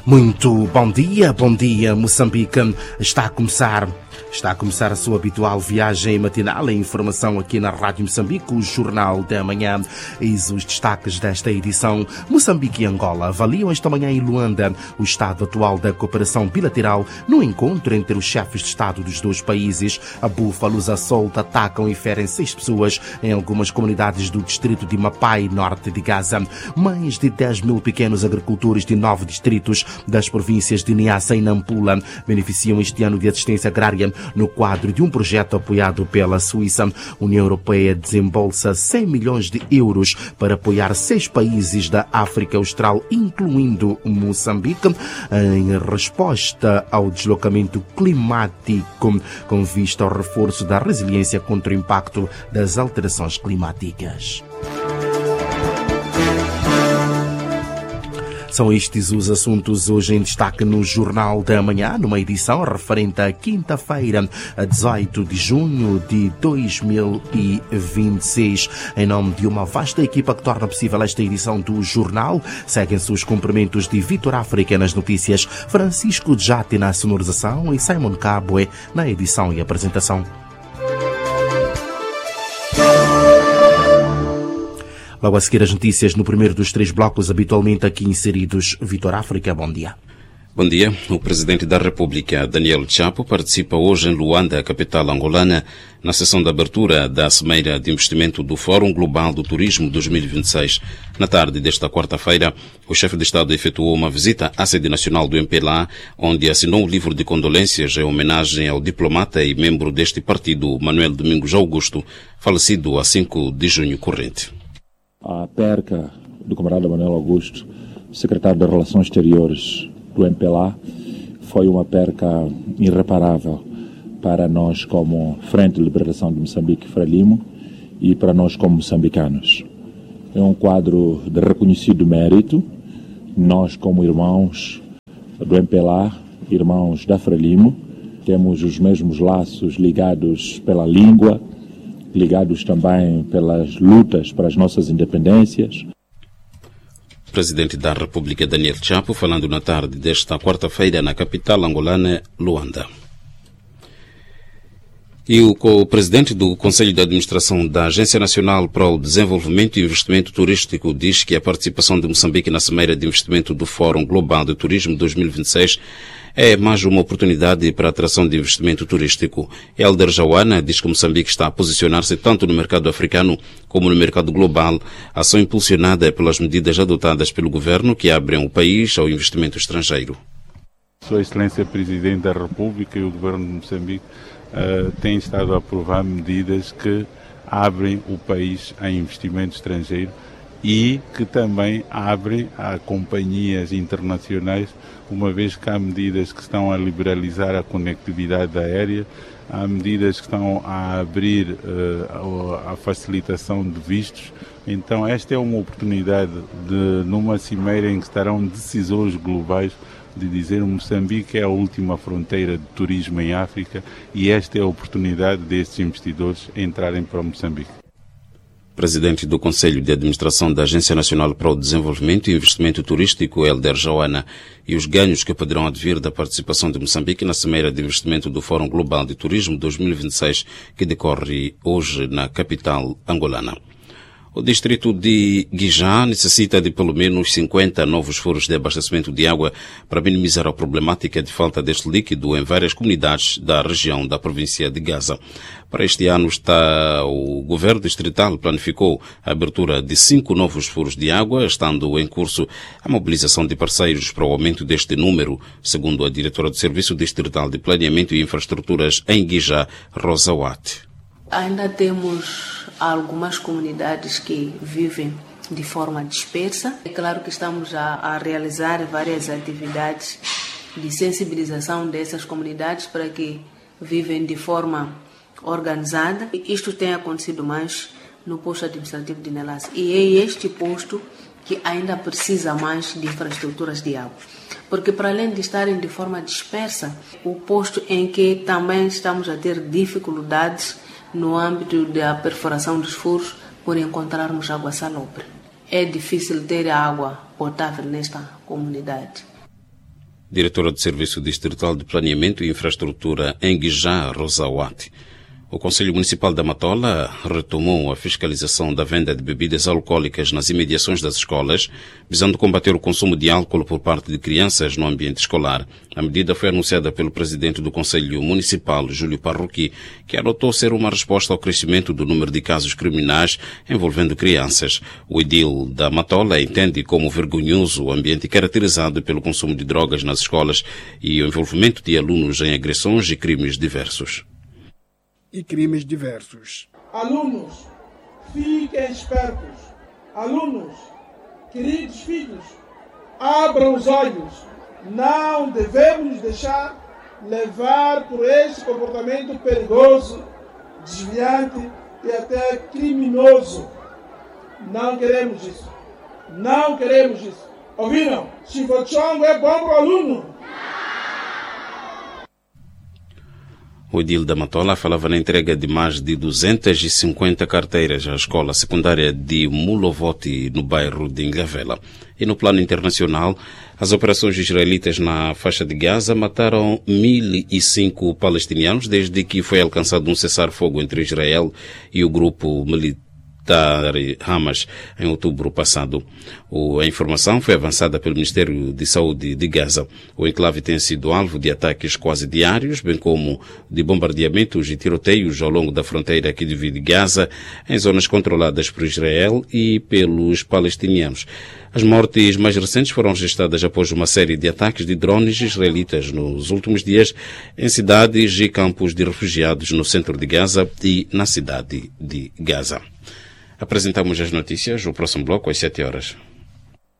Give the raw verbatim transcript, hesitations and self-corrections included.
Muito bom dia, bom dia. Moçambique está a começar, está a começar a sua habitual viagem matinal em informação aqui na Rádio Moçambique, o Jornal da Manhã. Eis os destaques desta edição. Moçambique e Angola avaliam esta manhã em Luanda o estado atual da cooperação bilateral no encontro entre os chefes de Estado dos dois países. A búfalos à solta atacam e ferem seis pessoas em algumas comunidades do distrito de Mapai, norte de Gaza. Mais de dez mil pequenos agricultores de nove distritos das províncias de Niassa e Nampula beneficiam este ano de assistência agrária no quadro de um projeto apoiado pela Suíça. A União Europeia desembolsa cem milhões de euros para apoiar seis países da África Austral, incluindo Moçambique, em resposta ao deslocamento climático, com vista ao reforço da resiliência contra o impacto das alterações climáticas. São estes os assuntos hoje em destaque no Jornal da Manhã, numa edição referente à quinta-feira, a dezoito de junho de dois mil e vinte e seis. Em nome de uma vasta equipa que torna possível esta edição do Jornal, seguem-se os cumprimentos de Vitor África nas notícias, Francisco Jati na sonorização e Simon Cabue na edição e apresentação. Logo a seguir as notícias no primeiro dos três blocos habitualmente aqui inseridos. Vitor África, bom dia. Bom dia. O Presidente da República, Daniel Chapo, participa hoje em Luanda, capital angolana, na sessão de abertura da Cimeira de Investimento do Fórum Global do Turismo dois mil e vinte e seis. Na tarde desta quarta-feira, o chefe de Estado efetuou uma visita à sede nacional do M P L A, onde assinou um livro de condolências em homenagem ao diplomata e membro deste partido, Manuel Domingos Augusto, falecido a cinco de junho corrente. A perca do camarada Manuel Augusto, secretário de Relações Exteriores do M P L A, foi uma perca irreparável para nós como Frente de Liberação de Moçambique e Frelimo e para nós como moçambicanos. É um quadro de reconhecido mérito. Nós como irmãos do M P L A, irmãos da Frelimo, temos os mesmos laços ligados pela língua, ligados também pelas lutas para as nossas independências. Presidente da República, Daniel Chapo, falando na tarde desta quarta-feira na capital angolana, Luanda. E o co-presidente do Conselho de Administração da Agência Nacional para o Desenvolvimento e Investimento Turístico diz que a participação de Moçambique na Cimeira de Investimento do Fórum Global de Turismo dois mil e vinte e seis é mais uma oportunidade para a atração de investimento turístico. Helder Joana diz que Moçambique está a posicionar-se tanto no mercado africano como no mercado global, ação impulsionada pelas medidas adotadas pelo governo que abrem o país ao investimento estrangeiro. Sua Excelência Presidente da República e o governo de Moçambique uh, têm estado a aprovar medidas que abrem o país a investimento estrangeiro e que também abrem a companhias internacionais, uma vez que há medidas que estão a liberalizar a conectividade aérea, há medidas que estão a abrir uh, a facilitação de vistos. Então esta é uma oportunidade de, numa cimeira em que estarão decisores globais, de dizer que Moçambique é a última fronteira de turismo em África e esta é a oportunidade destes investidores entrarem para Moçambique. Presidente do Conselho de Administração da Agência Nacional para o Desenvolvimento e Investimento Turístico, Helder Joana, e os ganhos que poderão advir da participação de Moçambique na Cimeira de Investimento do Fórum Global de Turismo dois mil e vinte e seis, que decorre hoje na capital angolana. O distrito de Guijá necessita de pelo menos cinquenta novos furos de abastecimento de água para minimizar a problemática de falta deste líquido em várias comunidades da região da província de Gaza. Para este ano, está, o governo distrital planificou a abertura de cinco novos furos de água, estando em curso a mobilização de parceiros para o aumento deste número, segundo a diretora do Serviço Distrital de Planeamento e Infraestruturas em Guijá, Rosa Watt. Ainda temos algumas comunidades que vivem de forma dispersa. É claro que estamos a, a realizar várias atividades de sensibilização dessas comunidades para que vivem de forma organizada. Isto tem acontecido mais no posto administrativo de Nelas. E é este posto que ainda precisa mais de infraestruturas de água. Porque para além de estarem de forma dispersa, o posto em que também estamos a ter dificuldades no âmbito da perfuração dos furos por encontrarmos água salobre. É difícil ter água potável nesta comunidade. diretora do Serviço Distrital de Planeamento e Infraestrutura em Guijá, Rosa Wati. O Conselho Municipal da Matola retomou a fiscalização da venda de bebidas alcoólicas nas imediações das escolas, visando combater o consumo de álcool por parte de crianças no ambiente escolar. A medida foi anunciada pelo presidente do Conselho Municipal, Júlio Parruqui, que anotou ser uma resposta ao crescimento do número de casos criminais envolvendo crianças. O edil da Matola entende como vergonhoso o ambiente caracterizado pelo consumo de drogas nas escolas e o envolvimento de alunos em agressões e crimes diversos. E crimes diversos. Alunos, fiquem espertos. Alunos, queridos filhos, abram os olhos. Não devemos deixar levar por este comportamento perigoso, desviante e até criminoso. Não queremos isso. Não queremos isso. Ouviram? Chivochongo é bom para o aluno. O edil da Matola falava na entrega de mais de duzentas e cinquenta carteiras à escola secundária de Mulovoti, no bairro de Ingavela. E no plano internacional, as operações israelitas na faixa de Gaza mataram mil e cinco palestinianos desde que foi alcançado um cessar-fogo entre Israel e o grupo militar Hamas em outubro passado. A informação foi avançada pelo Ministério de Saúde de Gaza. O enclave tem sido alvo de ataques quase diários, bem como de bombardeamentos e tiroteios ao longo da fronteira que divide Gaza em zonas controladas por Israel e pelos palestinianos. As mortes mais recentes foram registradas após uma série de ataques de drones israelitas nos últimos dias em cidades e campos de refugiados no centro de Gaza e na cidade de Gaza. Apresentamos as notícias, o próximo bloco às sete horas.